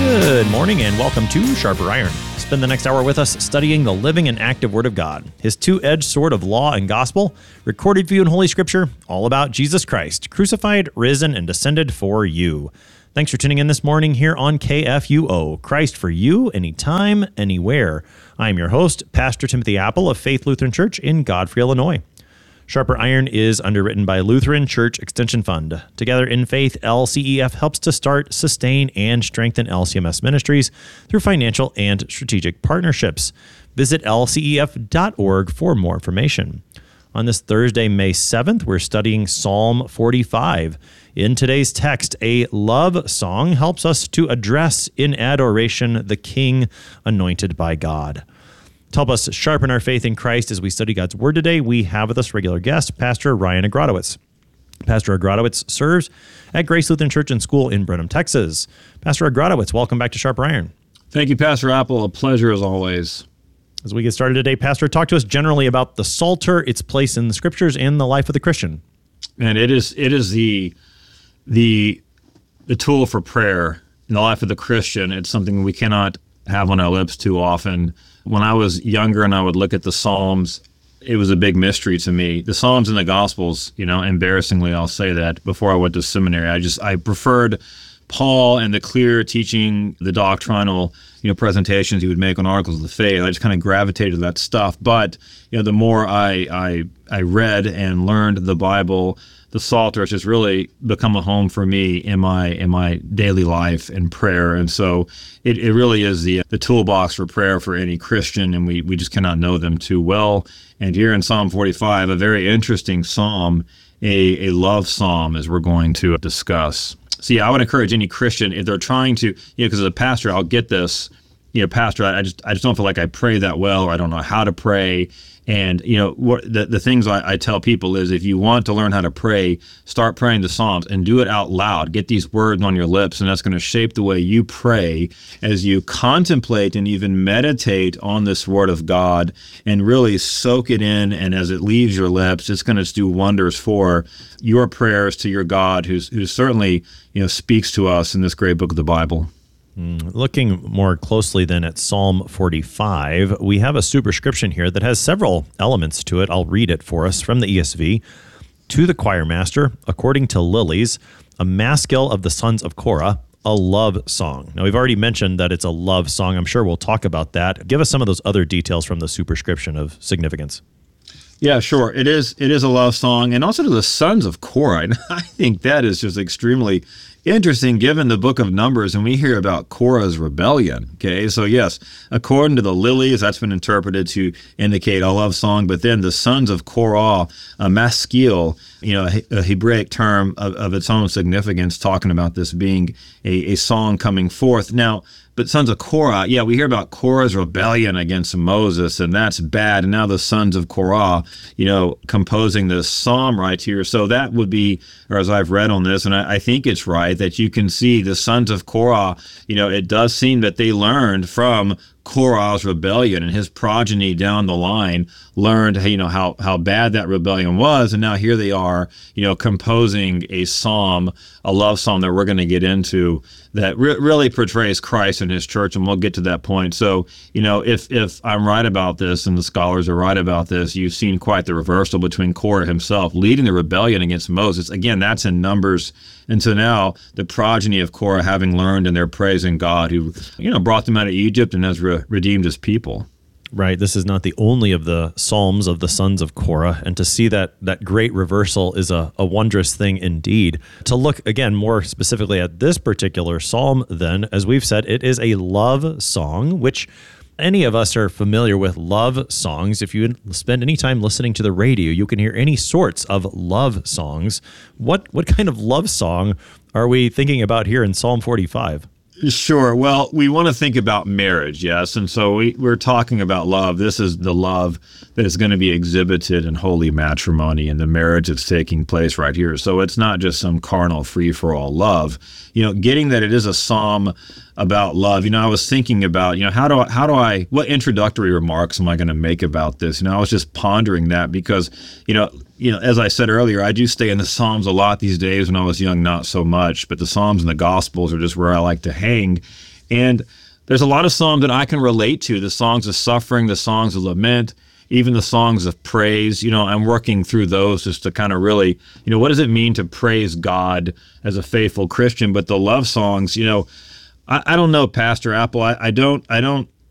Good morning and welcome to Sharper Iron. Spend the next hour with us studying the living and active Word of God, His two-edged sword of law and gospel, recorded for you in Holy Scripture, all about Jesus Christ, crucified, risen, and descended for you. Thanks for tuning in this morning here on KFUO, Christ for you, anytime, anywhere. I'm your host, Pastor Timothy Apple of Faith Lutheran Church in Godfrey, Illinois. Sharper Iron is underwritten by Lutheran Church Extension Fund. Together in Faith, LCEF helps to start, sustain, and strengthen LCMS ministries through financial and strategic partnerships. Visit lcef.org for more information. On this Thursday, May 7th, we're studying Psalm 45. In today's text, a love song helps us to address in adoration the King anointed by God. To help us sharpen our faith in Christ as we study God's Word today, we have with us regular guest, Pastor Ryan Agrodowitz. Pastor Agrodowitz serves at Grace Lutheran Church and School in Brenham, Texas. Pastor Agrodowitz, welcome back to Sharper Iron. Thank you, Pastor Apple. A pleasure as always. As we get started today, Pastor, talk to us generally about the Psalter, its place in the Scriptures, and the life of the Christian. And it is the tool for prayer in the life of the Christian. It's something we cannot have on our lips too often. When I was younger and I would look at the Psalms, it was a big mystery to me. The Psalms and the Gospels, embarrassingly, I'll say that, before I went to seminary, I preferred Paul and the clear teaching, the doctrinal, presentations he would make on articles of the faith. I just kind of gravitated to that stuff. But, the more I read and learned the Bible, the Psalter has just really become a home for me in my daily life and prayer. And so it really is the toolbox for prayer for any Christian, and we just cannot know them too well. And here in Psalm 45, a very interesting psalm, a love psalm, as we're going to discuss. So I would encourage any Christian, if they're trying to, because as a pastor, I'll get this, Pastor, I just don't feel like I pray that well, or I don't know how to pray. And, the things I tell people is, if you want to learn how to pray, start praying the Psalms and do it out loud. Get these words on your lips, and that's going to shape the way you pray as you contemplate and even meditate on this Word of God and really soak it in. And as it leaves your lips, it's going to do wonders for your prayers to your God, who certainly, speaks to us in this great book of the Bible. Looking more closely then at Psalm 45, we have a superscription here that has several elements to it. I'll read it for us from the ESV. To the choir master, according to Lilies, a maskil of the sons of Korah, a love song. Now, we've already mentioned that it's a love song. I'm sure we'll talk about that. Give us some of those other details from the superscription of significance. Yeah, sure. It is a love song, and also to the sons of Korah. And I think that is just extremely interesting given the book of Numbers, and we hear about Korah's rebellion. Okay, so yes, according to the Lilies, that's been interpreted to indicate a love song, but then the sons of Korah, a maskil, a Hebraic term of its own significance, talking about this being a song coming forth. Now, but sons of Korah, we hear about Korah's rebellion against Moses, and that's bad. And now the sons of Korah, composing this psalm right here. So that would be, or as I've read on this, and I think it's right, that you can see the sons of Korah, it does seem that they learned from Korah's rebellion, and his progeny down the line learned, how bad that rebellion was, and now here they are, composing a psalm, a love psalm that we're going to get into that really portrays Christ and His church, and we'll get to that point. So, if I'm right about this, and the scholars are right about this, you've seen quite the reversal between Korah himself leading the rebellion against Moses. Again, that's in Numbers. And so now the progeny of Korah, having learned, and they're praising God, who, brought them out of Egypt and has redeemed His people. Right. This is not the only of the Psalms of the sons of Korah. And to see that great reversal is a wondrous thing indeed. To look, again, more specifically at this particular psalm, then, as we've said, it is a love song, which any of us are familiar with love songs. If you spend any time listening to the radio, you can hear any sorts of love songs. What kind of love song are we thinking about here in Psalm 45? Sure. Well, we want to think about marriage, yes. And so we're talking about love. This is the love that is going to be exhibited in holy matrimony and the marriage that's taking place right here. So it's not just some carnal free-for-all love. Getting that it is a psalm about love. I was thinking about, what introductory remarks am I going to make about this? I was just pondering that because, as I said earlier, I do stay in the Psalms a lot these days. When I was young, not so much, but the Psalms and the Gospels are just where I like to hang. And there's a lot of Psalms that I can relate to, the songs of suffering, the songs of lament, even the songs of praise. I'm working through those just to kind of really, what does it mean to praise God as a faithful Christian? But the love songs, I don't know, Pastor Apple. I don't